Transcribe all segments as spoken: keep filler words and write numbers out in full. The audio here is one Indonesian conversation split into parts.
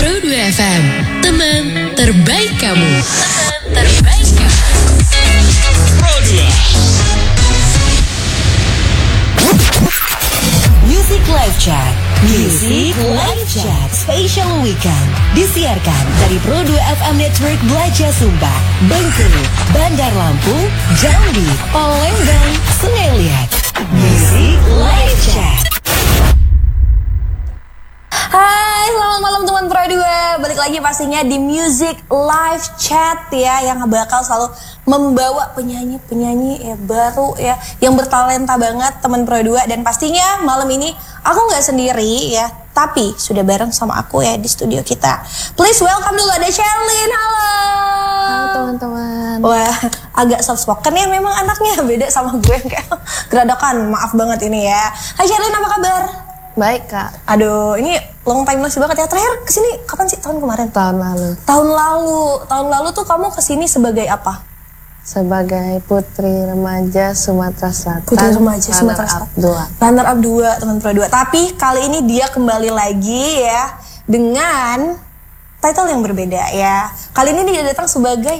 Pro dua F M, teman terbaik kamu. Teman terbaik kamu. Pro dua. Music Live Chat. Music Live Chat Special Weekend disiarkan dari Pro dua F M Network Belaja Sumba, Bengkulu, Bandar Lampung, Jambi, Palembang, Sungai Liat. Music Live Chat. Hai, selamat malam teman Pro dua. Balik lagi pastinya di Music Live Chat ya, yang bakal selalu membawa penyanyi-penyanyi ya baru ya, yang bertalenta banget teman Pro dua. Dan pastinya malam ini aku nggak sendiri ya, tapi sudah bareng sama aku ya di studio kita. Please welcome dulu, ada Sherlyn. Halo. Halo teman-teman. Wah, agak soft spoken ya memang anaknya, beda sama gue yang kayak geradakan. Maaf banget ini ya. Hai Sherlyn, apa kabar? Baik kak. Aduh, ini long time no see banget ya. Terakhir kesini kapan sih? Tahun kemarin? Tahun lalu. Tahun lalu. Tahun lalu tuh kamu kesini sebagai apa? Sebagai putri remaja Sumatera Selatan. Putri remaja Sumatera Selatan. dua. Runner up dua, teman Pro dua. Tapi kali ini dia kembali lagi ya dengan title yang berbeda ya. Kali ini dia datang sebagai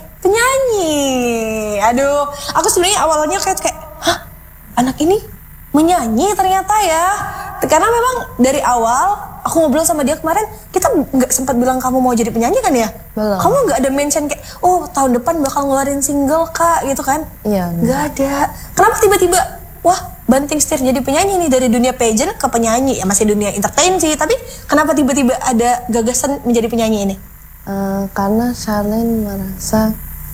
penyanyi. Aduh, aku sebenarnya awalnya kayak kayak, hah, anak ini menyanyi ternyata ya. Karena memang dari awal aku ngobrol sama dia kemarin, kita nggak sempat bilang kamu mau jadi penyanyi kan ya? Belum. Kamu nggak ada mention kayak, oh tahun depan bakal ngeluarin single kak gitu kan? Iya. Nggak ada. Kenapa tiba-tiba, wah banting setir jadi penyanyi nih, dari dunia pageant ke penyanyi? Ya masih dunia entertain sih, tapi kenapa tiba-tiba ada gagasan menjadi penyanyi ini? Uh, karena Sherlyn merasa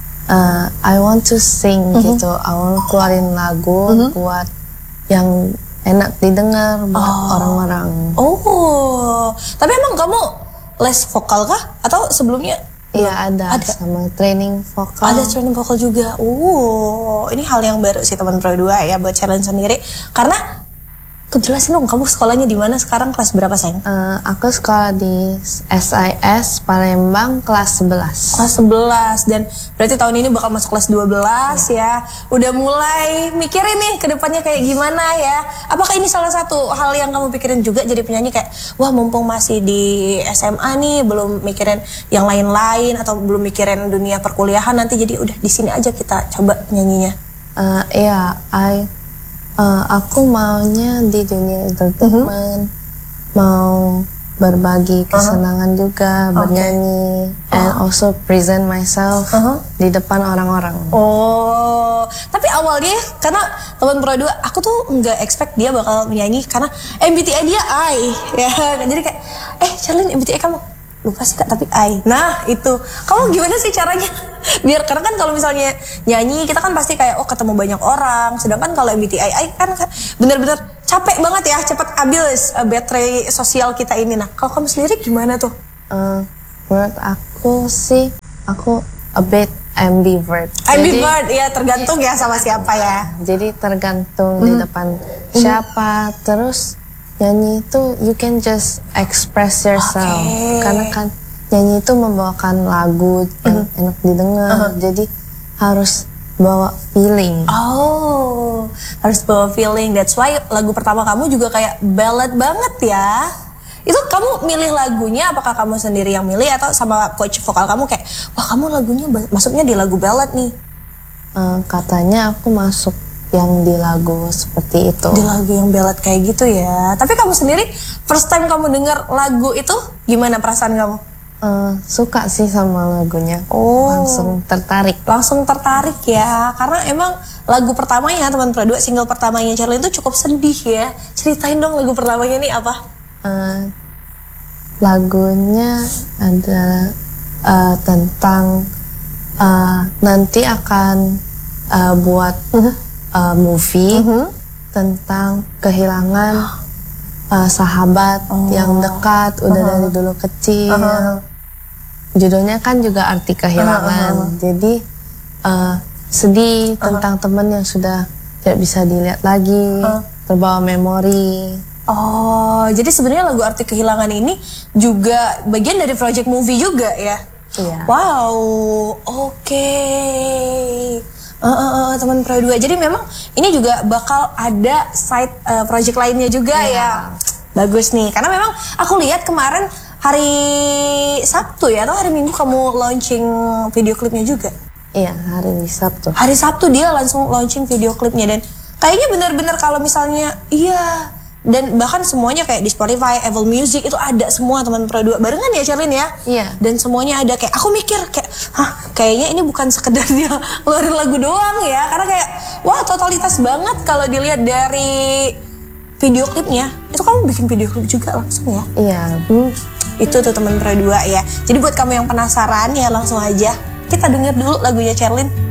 uh, I want to sing Mm-hmm. gitu. I want keluarin lagu Mm-hmm. buat yang enak didengar buat Oh. orang-orang. Oh, tapi emang kamu les vokal kah? Atau sebelumnya? Iya ada, Ada. sama training vokal. Ada training vokal juga. Oh, ini hal yang baru sih teman Pro dua ya buat challenge sendiri. Karena kejelasin dong, kamu sekolahnya di mana sekarang, kelas berapa sayang? Uh, aku sekolah di S I S Palembang kelas sebelas. Kelas sebelas, dan berarti tahun ini bakal masuk kelas dua belas ya. Udah mulai mikirin nih ke depannya kayak gimana ya. Apakah ini salah satu hal yang kamu pikirin juga jadi penyanyi, kayak wah mumpung masih di S M A nih, belum mikirin yang lain-lain atau belum mikirin dunia perkuliahan, nanti jadi udah di sini aja kita coba penyanyinya. Uh, iya, I Uh, aku maunya di dunia entertainment, uh-huh. mau berbagi kesenangan uh-huh. juga, bernyanyi, okay. and uh-huh. also present myself uh-huh. di depan orang-orang. Oh, tapi awalnya karena teman Pro dua, aku tuh nggak expect dia bakal menyanyi karena M B T I dia I, ya. Jadi kayak, eh Sherlyn M B T I kamu? Lupa sih kak, tapi I. Nah itu, kamu gimana sih caranya? Biar, karena kan kalau misalnya nyanyi kita kan pasti kayak oh ketemu banyak orang, sedangkan kalau M B T I I kan bener-bener capek banget ya, cepat habis uh, baterai sosial kita ini. Nah kalau kamu sendiri gimana tuh? Uh, menurut aku sih, aku a bit ambivert. Ambivert, ya tergantung ya sama siapa ya. Jadi tergantung hmm. di depan siapa, hmm. terus nyanyi itu you can just express yourself, okay. karena kan nyanyi itu membawakan lagu yang uh-huh. enak didengar, uh-huh. jadi harus bawa feeling. Oh, harus bawa feeling. That's why lagu pertama kamu juga kayak ballad banget ya. Itu kamu milih lagunya, apakah kamu sendiri yang milih atau sama coach vokal kamu kayak, wah kamu lagunya masuknya di lagu ballad nih? Uh, katanya aku masuk yang di lagu seperti itu. Di lagu yang ballad kayak gitu ya. Tapi kamu sendiri first time kamu dengar lagu itu gimana perasaan kamu? Uh, suka sih sama lagunya. Oh, langsung tertarik. Langsung tertarik ya. Karena emang lagu pertamanya teman Pro dua, single pertamanya Sherlyn itu cukup sedih ya. Ceritain dong lagu pertamanya nih apa? Uh, lagunya ada uh, tentang uh, nanti akan uh, buat uh, Uh, movie uh-huh. tentang kehilangan uh, sahabat oh. yang dekat udah uh-huh. dari dulu kecil. Uh-huh. Judulnya kan juga arti kehilangan. Uh-huh. Jadi uh, sedih uh-huh. tentang teman yang sudah tidak bisa dilihat lagi, uh-huh. terbawa memori. Oh, jadi sebenarnya lagu arti kehilangan ini juga bagian dari project movie juga ya? Iya. Wow, oke. Okay. Uh, uh, uh, teman Pro dua. Jadi memang ini juga bakal ada side uh, project lainnya juga yeah. ya. Bagus nih, karena memang aku lihat kemarin hari Sabtu ya atau hari Minggu kamu launching video klipnya juga? Iya, hari Sabtu. Hari Sabtu dia langsung launching video klipnya dan kayaknya bener-bener kalau misalnya iya dan bahkan semuanya kayak di Spotify, Apple Music itu ada semua teman Pro dua barengan ya Sherlyn ya. Iya. Dan semuanya ada kayak aku mikir kayak hah kayaknya ini bukan sekedar dia ngeluarin lagu doang ya karena kayak wah totalitas banget kalau dilihat dari video klipnya. Itu kamu bikin video klip juga langsung ya? Iya. Hmm, itu tuh teman Pro dua ya. Jadi buat kamu yang penasaran ya langsung aja kita denger dulu lagunya Sherlyn.